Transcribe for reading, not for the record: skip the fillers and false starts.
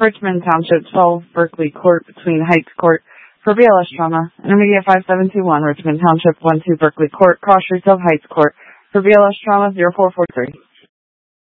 Richmond Township, 12 Berkeley Court between Heights Court for BLS trauma. Intermediate 5721, Richmond Township, 12 Berkeley Court, cross streets of Heights Court for BLS trauma 0443.